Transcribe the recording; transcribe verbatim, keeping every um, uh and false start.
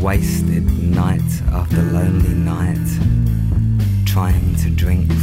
wasted night after lonely night, trying to drink